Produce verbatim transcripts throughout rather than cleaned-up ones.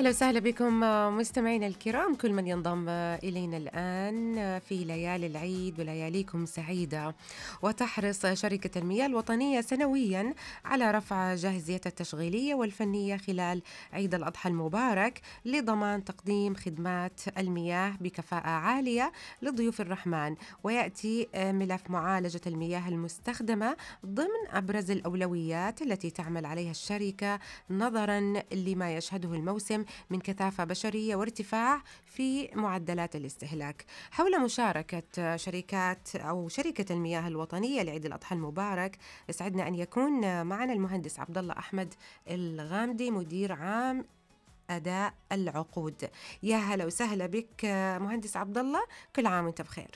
أهلا وسهلا بكم مستمعينا الكرام، كل من ينضم إلينا الآن في ليالي العيد ولياليكم سعيدة. وتحرص شركة المياه الوطنية سنويا على رفع جاهزيتها التشغيلية والفنية خلال عيد الأضحى المبارك لضمان تقديم خدمات المياه بكفاءة عالية لضيوف الرحمن. ويأتي ملف معالجة المياه المستخدمة ضمن أبرز الأولويات التي تعمل عليها الشركة نظرا لما يشهده الموسم من كثافة بشرية وارتفاع في معدلات الاستهلاك. حول مشاركة شركات أو شركة المياه الوطنية لعيد الأضحى المبارك، يسعدنا أن يكون معنا المهندس عبد الله أحمد الغامدي، مدير عام أداء العقود. يا هلا وسهلا بك مهندس عبد الله، كل عام وانت بخير.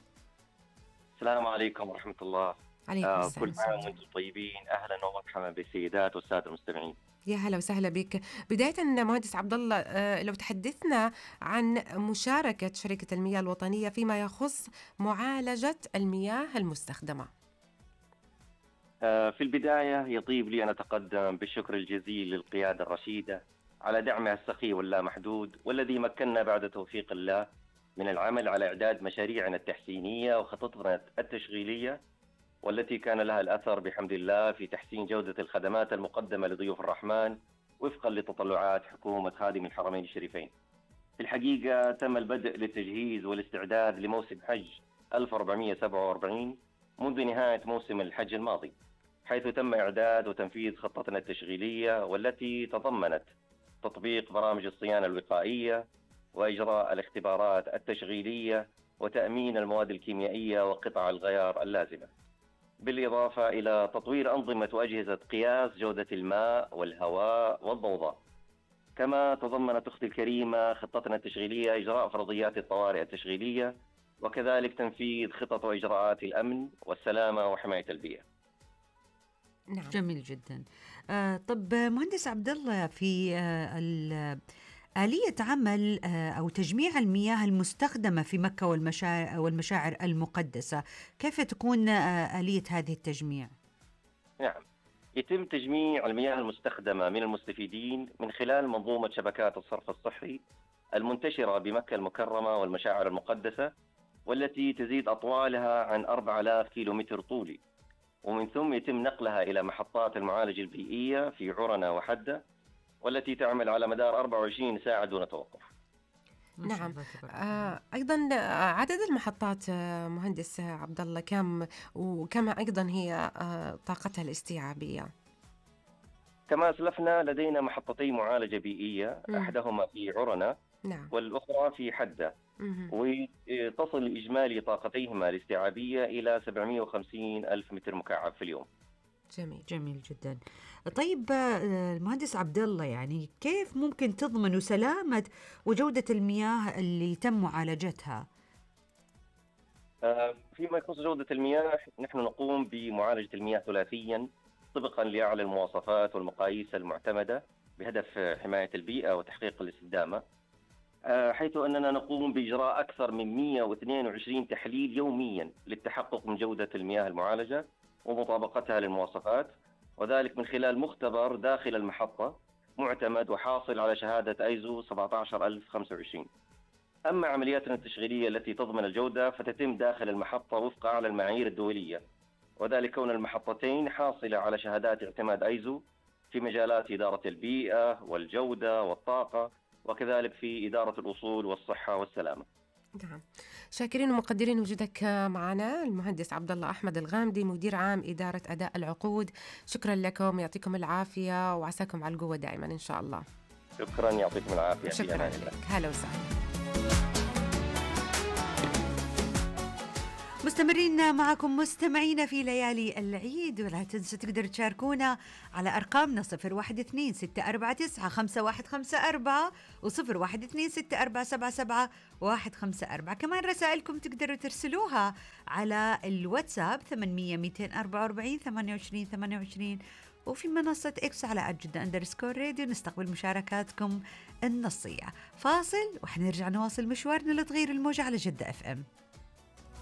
السلام عليكم ورحمة الله. عليكم آه السلام. كل عام وانتم طيبين. أهلا ومرحبا بالسيدات والسادة المستمعين. يا هلا وسهلا بك. بداية مهندس عبد الله، آه، لو تحدثنا عن مشاركة شركة المياه الوطنية فيما يخص معالجة المياه المستخدمة. آه في البداية يطيب لي أن أتقدم بالشكر الجزيل للقيادة الرشيدة على دعمها السخي واللامحدود، والذي مكننا بعد توفيق الله من العمل على إعداد مشاريعنا التحسينية وخططنا التشغيلية، والتي كان لها الأثر بحمد الله في تحسين جودة الخدمات المقدمة لضيوف الرحمن وفقا لتطلعات حكومة خادم الحرمين الشريفين. في الحقيقة تم البدء للتجهيز والاستعداد لموسم حج ألف وأربعمائة وسبعة وأربعين منذ نهاية موسم الحج الماضي، حيث تم إعداد وتنفيذ خطتنا التشغيلية والتي تضمنت تطبيق برامج الصيانة الوقائية وإجراء الاختبارات التشغيلية وتأمين المواد الكيميائية وقطع الغيار اللازمة، بالإضافة إلى تطوير أنظمة وأجهزة قياس جودة الماء والهواء والضوضاء. كما تضمنت أختي الكريمة خطتنا التشغيلية إجراء فرضيات الطوارئ التشغيلية، وكذلك تنفيذ خطط وإجراءات الأمن والسلامة وحماية البيئة. نعم. جميل جدا. آه طب مهندس عبد الله، في آه آلية عمل آه أو تجميع المياه المستخدمة في مكة والمشاعر, والمشاعر المقدسة، كيف تكون آه آلية هذه التجميع؟ نعم، يتم تجميع المياه المستخدمة من المستفيدين من خلال منظومة شبكات الصرف الصحي المنتشرة بمكة المكرمة والمشاعر المقدسة، والتي تزيد أطوالها عن أربعة آلاف كيلومتر طولي، ومن ثم يتم نقلها إلى محطات المعالجة البيئية في عرنة وحدة، والتي تعمل على مدار أربعة وعشرين ساعة دون توقف. نعم. آه أيضا عدد المحطات آه مهندس عبد الله كم، وكم أيضا هي آه طاقتها الاستيعابية؟ كما أسلفنا لدينا محطتي معالجة بيئية، م. أحدهما في عرنة، نعم. والأخرى في حدة، م. وتصل إجمالي طاقتيهما الاستيعابية إلى سبعمائة وخمسين ألف متر مكعب في اليوم. جميل جميل جدا. طيب المهندس عبد الله، يعني كيف ممكن تضمنوا سلامة وجودة المياه اللي تم معالجتها؟ فيما يخص جودة المياه، نحن نقوم بمعالجة المياه ثلاثيا طبقا لأعلى المواصفات والمقاييس المعتمدة بهدف حماية البيئة وتحقيق الاستدامة، حيث أننا نقوم بإجراء أكثر من مئة واثنين وعشرين تحليل يوميا للتحقق من جودة المياه المعالجة ومطابقتها للمواصفات، وذلك من خلال مختبر داخل المحطة معتمد وحاصل على شهادة ايزو سبعة عشر ألف وخمسة وعشرين. أما عملياتنا التشغيلية التي تضمن الجودة فتتم داخل المحطة وفق أعلى المعايير الدولية، وذلك كون المحطتين حاصلة على شهادات اعتماد ايزو في مجالات إدارة البيئة والجودة والطاقة، وكذلك في إدارة الأصول والصحة والسلامة. نعم، شاكرين ومقدرين وجودك معنا المهندس عبد الله أحمد الغامدي، مدير عام إدارة أداء العقود. شكرا لكم، يعطيكم العافية وعساكم على القوة دائما إن شاء الله. شكرا، يعطيكم العافية. شكرا لك، هلا وسهلا. مستمرين معكم مستمعين في ليالي العيد، ولا تنسوا تقدروا تشاركونا على أرقامنا صفر واحد اثنين ستة أربعة تسعة خمسة واحد خمسة أربعة وصفر واحد اثنين ستة أربعة سبعة سبعة واحد خمسة أربعة. كمان رسائلكم تقدروا ترسلوها على الواتساب ثمانمية مئتين وأربعة وأربعين ثمانية وعشرين ثمانية وعشرين، وفي منصة إكس على أجدة أندرسكور راديو نستقبل مشاركاتكم النصية. فاصل وحنرجع نواصل مشوارنا لتغيير الموجة على جدة أف أم.